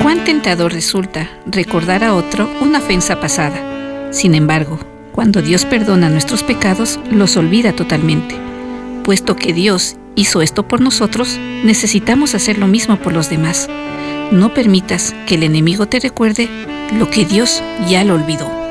Cuán tentador resulta recordar a otro una ofensa pasada. Sin embargo, cuando Dios perdona nuestros pecados, los olvida totalmente. Puesto que Dios hizo esto por nosotros, necesitamos hacer lo mismo por los demás. No permitas que el enemigo te recuerde lo que Dios ya lo olvidó.